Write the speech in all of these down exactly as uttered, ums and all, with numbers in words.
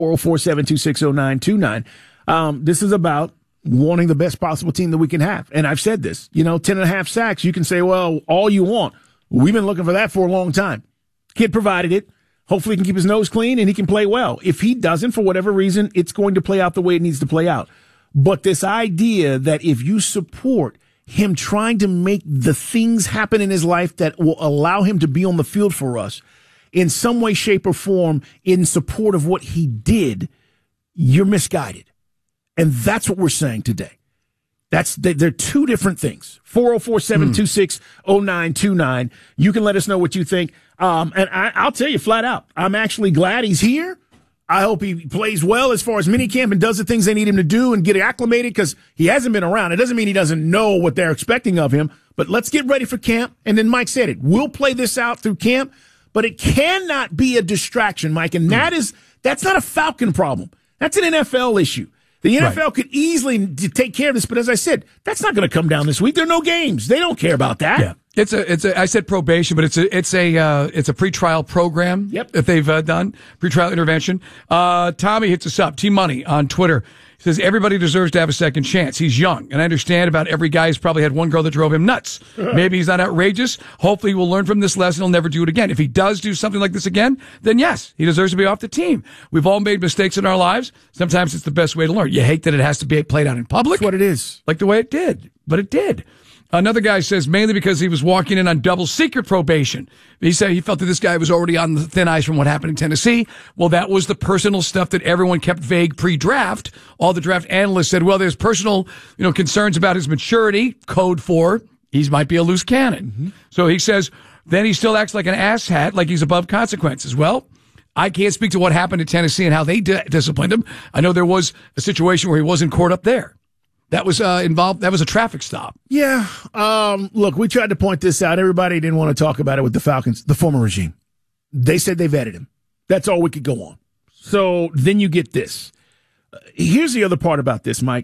four oh four, seven two six, oh nine two nine. Um, this is about wanting the best possible team that we can have. And I've said this, you know, ten and a half sacks. You can say, well, all you want. We've been looking for that for a long time. Kid provided it. Hopefully he can keep his nose clean and he can play well. If he doesn't, for whatever reason, it's going to play out the way it needs to play out. But this idea that if you support him trying to make the things happen in his life that will allow him to be on the field for us in some way, shape, or form in support of what he did, you're misguided. And that's what we're saying today. That's they're two different things. four oh four, seven two six, oh nine two nine. You can let us know what you think. Um, and I, I'll tell you flat out, I'm actually glad he's here. I hope he plays well as far as minicamp and does the things they need him to do and get acclimated because he hasn't been around. It doesn't mean he doesn't know what they're expecting of him. But let's get ready for camp. And then Mike said it. We'll play this out through camp. But it cannot be a distraction, Mike. And that is that's not a Falcon problem. That's an N F L issue. The N F L right. could easily take care of this, but as I said, that's not going to come down this week. There are no games. They don't care about that. Yeah, it's a, it's a. I said probation, but it's a, it's a, uh, it's a pretrial program. Yep. That they've uh, done pretrial intervention. Uh, Tommy hits us up. T Money on Twitter. He says everybody deserves to have a second chance. He's young, and I understand about every guy who's probably had one girl that drove him nuts. Maybe he's not outrageous. Hopefully, we'll learn from this lesson. He'll never do it again. If he does do something like this again, then yes, he deserves to be off the team. We've all made mistakes in our lives. Sometimes it's the best way to learn. You hate that it has to be played out in public. That's what it is. Like the way it did, but it did. Another guy says mainly because he was walking in on double secret probation. He said he felt that this guy was already on the thin ice from what happened in Tennessee. Well, that was the personal stuff that everyone kept vague pre-draft. All the draft analysts said, well, there's personal, you know, concerns about his maturity. Code for he might be a loose cannon. Mm-hmm. So he says then he still acts like an asshat, like he's above consequences. Well, I can't speak to what happened in Tennessee and how they di- disciplined him. I know there was a situation where he was in court up there. That was uh, involved. That was a traffic stop. Yeah. Um, look, we tried to point this out. Everybody didn't want to talk about it with the Falcons, the former regime. They said they vetted him. That's all we could go on. So then you get this. Uh, here's the other part about this, Mike.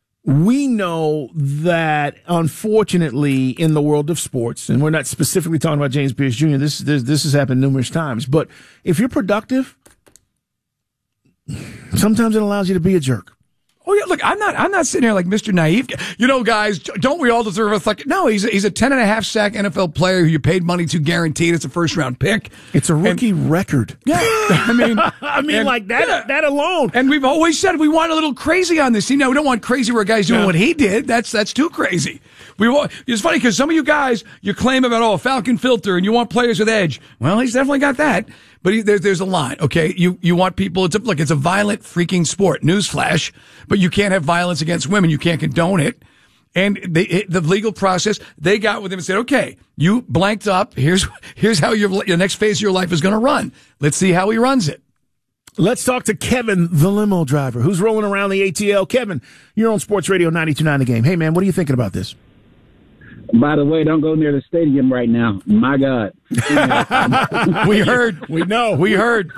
We know that, unfortunately, in the world of sports, and we're not specifically talking about James Pierce Junior, this, this, this has happened numerous times, but if you're productive, sometimes it allows you to be a jerk. Oh yeah, look, I'm not. I'm not sitting here like Mister Naive. You know, guys, don't we all deserve a fucking? No, he's a, he's a ten and a half sack N F L player who you paid money to, guaranteed. It's a first round pick. It's a rookie and, record. Yeah, I mean, I mean, and, like that. Yeah. That alone. And we've always said we want a little crazy on this. You know, we don't want crazy where a guy's doing yeah. what he did. That's that's too crazy. We want. It's funny because some of you guys you claim about oh Falcon filter and you want players with edge. Well, he's definitely got that. But he, there's there's a line, okay? You you want people. It's a, look, it's a violent freaking sport. Newsflash, but you can't have violence against women. You can't condone it. And they, it, the legal process, they got with him and said, okay, you blanked up. Here's here's how your your next phase of your life is going to run. Let's see how he runs it. Let's talk to Kevin, the limo driver, who's rolling around the A T L. Kevin, you're on Sports Radio ninety-two point nine The Game. Hey, man, what are you thinking about this? By the way, don't go near the stadium right now. My God. We heard. We know. We heard.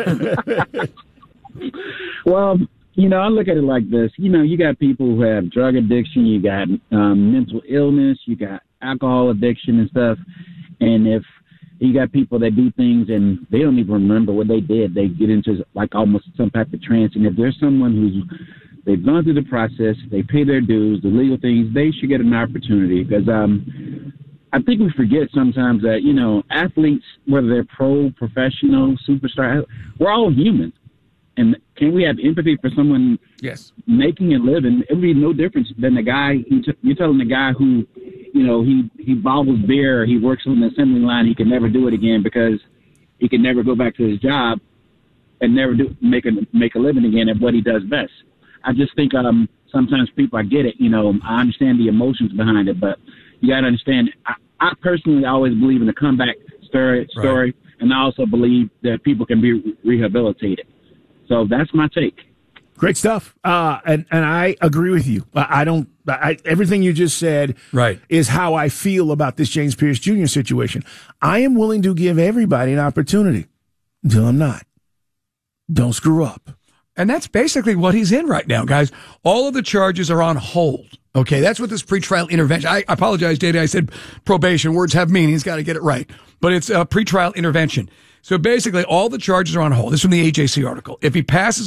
Well, you know, I look at it like this. You know, you got people who have drug addiction. You got um, mental illness. You got alcohol addiction and stuff. And if you got people that do things and they don't even remember what they did, they get into like almost some type of trance. And if there's someone who's they've gone through the process, they pay their dues, the legal things, they should get an opportunity because um, I think we forget sometimes that, you know, athletes, whether they're pro, professional, superstar, we're all human. And can we have empathy for someone yes. making a living? It would be no difference than the guy, you're telling the guy who, you know, he, he bobbles beer, he works on the assembly line, he can never do it again because he can never go back to his job and never do make a, make a living again at what he does best. I just think um, sometimes people, I get it, you know, I understand the emotions behind it, but you got to understand, I, I personally always believe in the comeback story, story right. and I also believe that people can be rehabilitated. So that's my take. Great stuff. Uh, and, and I agree with you. I, I don't, I, everything you just said right. is how I feel about this James Pierce Junior situation. I am willing to give everybody an opportunity until I'm not. Don't screw up. And that's basically what he's in right now, guys. All of the charges are on hold. Okay, that's what this pretrial intervention. I apologize, Data. I said probation. Words have meaning. He's got to get it right. But it's a pretrial intervention. So basically, all the charges are on hold. This is from the A J C article. If he passes